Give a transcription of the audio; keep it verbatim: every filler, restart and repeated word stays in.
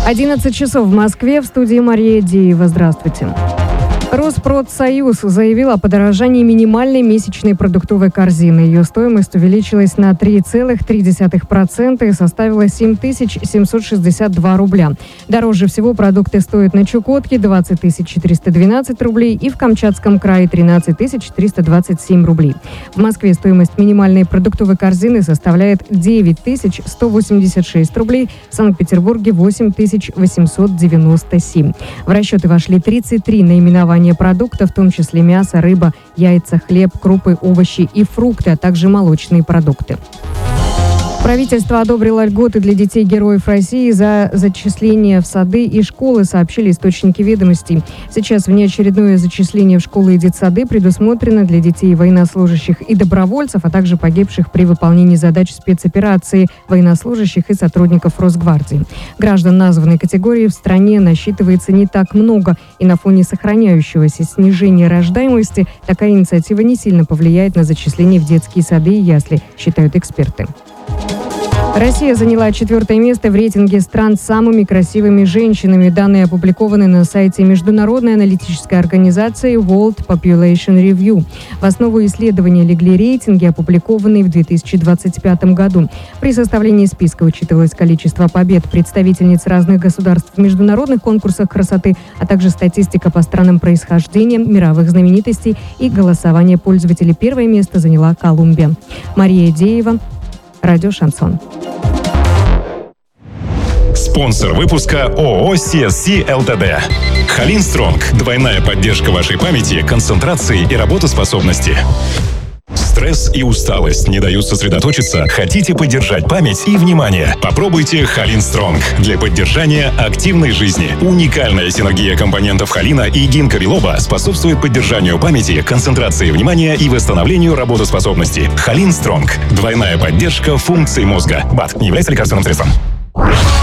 одиннадцать часов в Москве, в студии Мария Деева. Здравствуйте. Росспродсоюз заявил о подорожании минимальной месячной продуктовой корзины. Ее стоимость увеличилась на три целых три десятых процента и составила семь тысяч семьсот шестьдесят два рубля. Дороже всего продукты стоят на Чукотке двадцать тысяч четыреста двенадцать рублей и в Камчатском крае тринадцать тысяч триста двадцать семь рублей. В Москве стоимость минимальной продуктовой корзины составляет девять тысяч сто восемьдесят шесть рублей, в Санкт-Петербурге восемь тысяч восемьсот девяносто семь. В расчеты вошли тридцать три наименования продуктов, в том числе мясо, рыба, яйца, хлеб, крупы, овощи и фрукты, а также молочные продукты. Правительство одобрило льготы для детей-героев России за зачисление в сады и школы, сообщили источники «Ведомостей». Сейчас внеочередное зачисление в школы и детсады предусмотрено для детей военнослужащих и добровольцев, а также погибших при выполнении задач спецоперации, военнослужащих и сотрудников Росгвардии. Граждан названной категории в стране насчитывается не так много, и на фоне сохраняющегося снижения рождаемости такая инициатива не сильно повлияет на зачисление в детские сады и ясли, считают эксперты. Россия заняла четвертое место в рейтинге стран с самыми красивыми женщинами. Данные опубликованы на сайте международной аналитической организации World Population Review. В основу исследования легли рейтинги, опубликованные в две тысячи двадцать пятом году. При составлении списка учитывалось количество побед представительниц разных государств в международных конкурсах красоты, а также статистика по странам происхождения, мировых знаменитостей и голосование пользователей. Первое место заняла Колумбия. Мария Деева, Радио Шансон. Спонсор выпуска ООО си эс си эл тэ дэ. Халин Стронг. Двойная поддержка вашей памяти, концентрации и работоспособности. Стресс и усталость не дают сосредоточиться? Хотите поддержать память и внимание? Попробуйте Халин Стронг для поддержания активной жизни. Уникальная синергия компонентов холина и гинка билоба способствует поддержанию памяти, концентрации внимания и восстановлению работоспособности. Халин Стронг. Двойная поддержка функций мозга. БАД не является лекарственным средством.